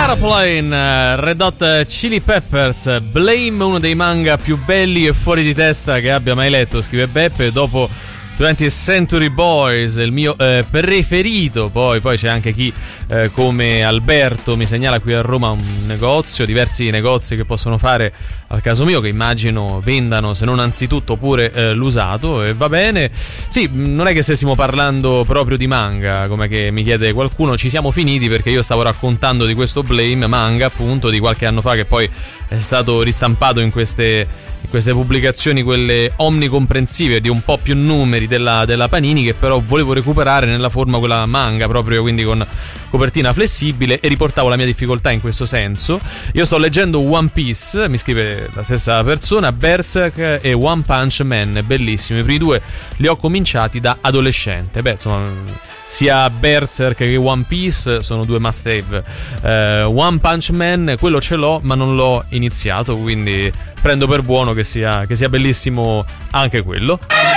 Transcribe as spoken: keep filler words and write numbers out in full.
Airplane, Red Hot Chili Peppers, Blame, uno dei manga più belli e fuori di testa che abbia mai letto, scrive Beppe. Dopo twentieth Century Boys, il mio eh, preferito. Poi, poi c'è anche chi eh, come Alberto mi segnala qui a Roma un negozio, diversi negozi che possono fare al caso mio, che immagino vendano se non anzitutto pure eh, l'usato, e va bene. Sì, non è che stessimo parlando proprio di manga, come che mi chiede qualcuno, ci siamo finiti perché io stavo raccontando di questo Blame manga appunto di qualche anno fa, che poi è stato ristampato in queste in queste pubblicazioni, quelle omnicomprensive di un po' più numeri della, della Panini, che però volevo recuperare nella forma quella manga, proprio quindi con copertina flessibile, e riportavo la mia difficoltà in questo senso. Io sto leggendo One Piece, mi scrive la stessa persona, Berserk e One Punch Man, bellissimi. I primi due li ho cominciati da adolescente. Beh, insomma, sia Berserk che One Piece sono due must have. uh, One Punch Man, quello ce l'ho ma non l'ho iniziato, quindi prendo per buono che sia, che sia bellissimo anche quello.